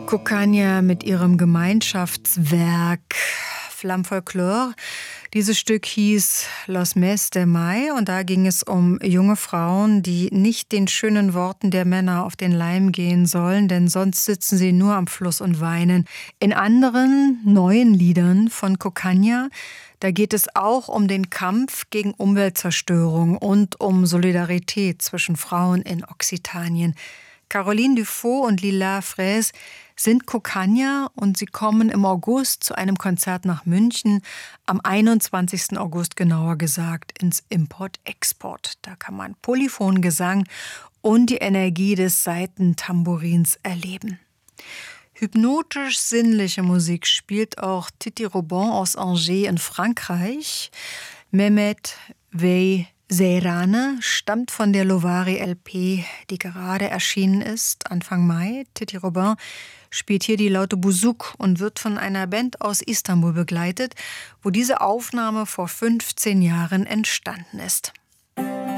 Kokkania mit ihrem Gemeinschaftswerk Flamme Folklore. Dieses Stück hieß Los Mes de Mai und da ging es um junge Frauen, die nicht den schönen Worten der Männer auf den Leim gehen sollen, denn sonst sitzen sie nur am Fluss und weinen. In anderen neuen Liedern von Kokkania, da geht es auch um den Kampf gegen Umweltzerstörung und um Solidarität zwischen Frauen in Occitanien. Caroline Dufaux und Lila Fraisse sind Kokkania und sie kommen im August zu einem Konzert nach München, am 21. August genauer gesagt, ins Import-Export. Da kann man Polyphongesang und die Energie des Saitentambourins erleben. Hypnotisch-sinnliche Musik spielt auch Titi Robin aus Angers in Frankreich. Mehmet Vey Seyrane stammt von der Lovari LP, die gerade erschienen ist, Anfang Mai. Titi Robin spielt hier die laute Bouzuk und wird von einer Band aus Istanbul begleitet, wo diese Aufnahme vor 15 Jahren entstanden ist.